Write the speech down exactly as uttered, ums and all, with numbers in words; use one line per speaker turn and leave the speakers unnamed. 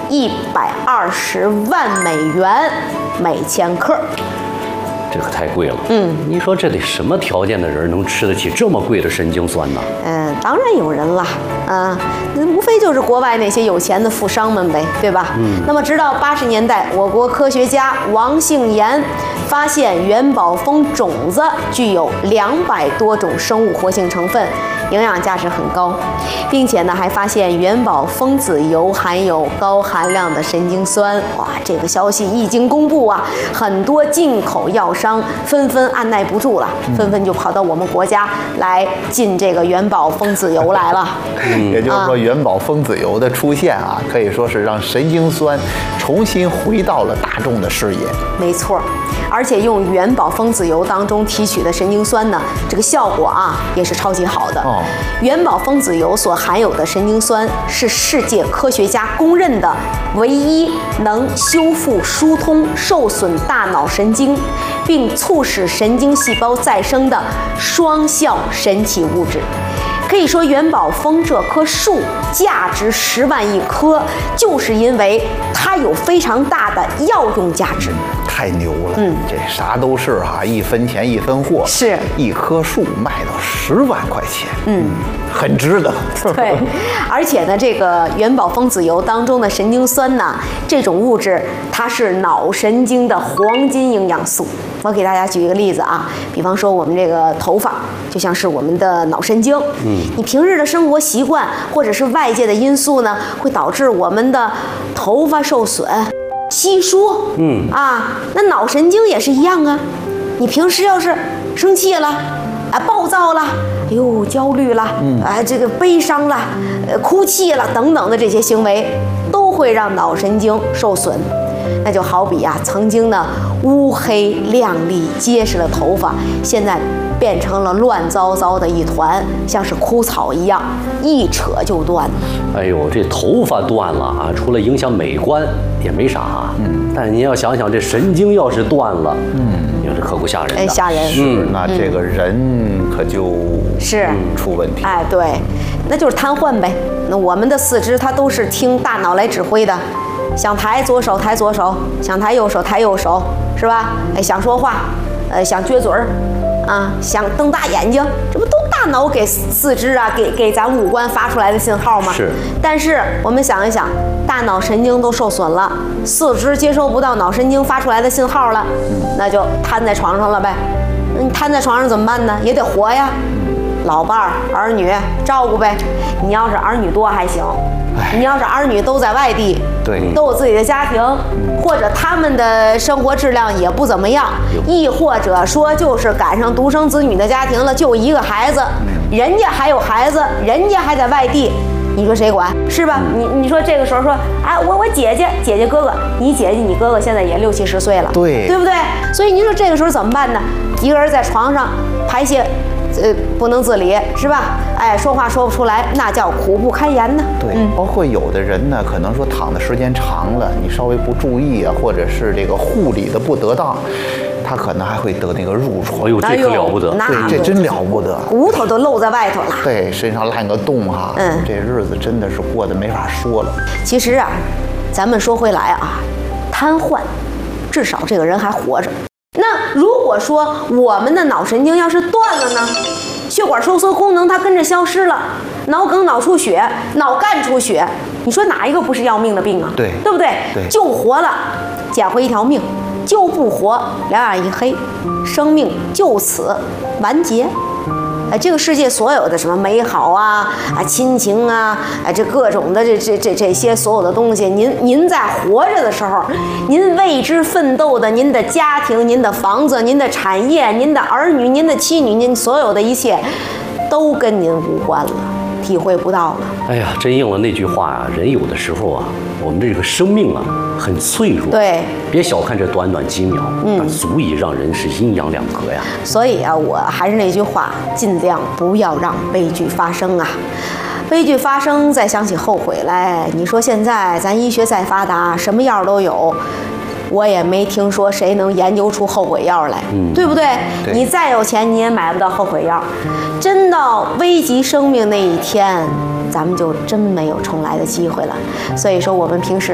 一百二十万美元每千克。
这可太贵了。嗯，你说这得什么条件的人能吃得起这么贵的神经酸呢？
嗯，当然有人了，啊，那无非就是国外那些有钱的富商们呗，对吧？嗯。那么，直到八十年代，我国科学家王杏岩发现元宝蜂种子具有两百多种生物活性成分，营养价值很高，并且呢，还发现元宝蜂子油含有高含量的神经酸。哇，这个消息一经公布啊，很多进口药商纷纷按耐不住了，纷纷就跑到我们国家来进这个元宝蜂子油来了。
嗯、也就是说，元宝蜂子油的出现啊，可以说是让神经酸重新回到了大众的视野。
没错，而且用元宝蜂子油当中提取的神经酸呢，这个效果啊也是超级好的。哦，元宝蜂子油所含有的神经酸是世界科学家公认的唯一能修复疏通受损大脑神经，并促使神经细胞再生的双效神奇物质。可以说，元宝蜂这棵树价值十万一棵，就是因为它有非常大的药用价值。
太牛了，嗯，这啥都是哈、啊，一分钱一分货，
是
一棵树卖到十万块钱，嗯，很值得。
对，而且呢，这个元宝蜂子油当中的神经酸呢，这种物质它是脑神经的黄金营养素。我给大家举一个例子啊，比方说我们这个头发就像是我们的脑神经，嗯，你平日的生活习惯或者是外界的因素呢，会导致我们的头发受损。稀疏，嗯啊，那脑神经也是一样啊。你平时要是生气了，啊，暴躁了，哎呦，焦虑了，嗯啊，这个悲伤了，呃，哭泣了等等的这些行为，都会让脑神经受损。那就好比啊，曾经呢乌黑亮丽结实的头发，现在变成了乱糟糟的一团，像是枯草一样，一扯就断。
哎呦，这头发断了啊，除了影响美观也没啥啊。嗯，但您要想想，这神经要是断了，嗯，你说这可不吓人的。
哎，吓人。
是，嗯、那这个人可就是出问题。
哎，对，那就是瘫痪呗。那我们的四肢它都是听大脑来指挥的。想抬左手抬左手，想抬右手抬右手，是吧？哎，想说话，呃，想撅嘴儿，啊，想瞪大眼睛，这不都大脑给四肢啊，给给咱五官发出来的信号吗？
是。
但是我们想一想，大脑神经都受损了，四肢接收不到脑神经发出来的信号了，那就瘫在床上了呗。你瘫在床上怎么办呢？也得活呀，老伴儿、儿女照顾呗。你要是儿女多还行。你要是儿女都在外地，
对，
都有自己的家庭，或者他们的生活质量也不怎么样，亦或者说就是赶上独生子女的家庭了，就一个孩子，人家还有孩子，人家还在外地，你说谁管是吧？你你说这个时候说，哎，我我姐姐姐姐哥哥，你姐姐你哥哥现在也六七十岁了，
对，
对不对？所以您说这个时候怎么办呢？一个人在床上排泄。呃，不能自理是吧？哎，说话说不出来，那叫苦不堪言呢。
对，嗯、包括有的人呢，可能说躺的时间长了，你稍微不注意啊，或者是这个护理的不得当，他可能还会得那个褥疮。
哎呦，这可了不得！
对，这真了不得，
骨头都露在外头了。
对，身上烂个洞哈、啊，嗯，这日子真的是过得没法说了。
其实啊，咱们说回来啊，瘫痪，至少这个人还活着。那如果说我们的脑神经要是断了呢，血管收缩功能它跟着消失了，脑梗、脑出血、脑干出血，你说哪一个不是要命的病啊？
对，
对不对？
对，
救活了，捡回一条命；救不活，两眼一黑，生命就此完结。哎，这个世界所有的什么美好啊啊亲情啊，哎这各种的这这这这些所有的东西，您您在活着的时候，您为之奋斗的，您的家庭、您的房子、您的产业、您的儿女、您的妻女，您所有的一切，都跟您无关了，体会不到了。
哎呀，真应了那句话啊，人有的时候啊，我们这个生命啊很脆弱，
对，
别小看这短短几秒，嗯，那足以让人是阴阳两隔呀。
所以啊，我还是那句话，尽量不要让悲剧发生啊。悲剧发生，再想起后悔来，你说现在咱医学再发达，什么药都有，我也没听说谁能研究出后悔药来，嗯，对不对？
对，
你再有钱，你也买不到后悔药。真到危及生命那一天，咱们就真没有重来的机会了。所以说，我们平时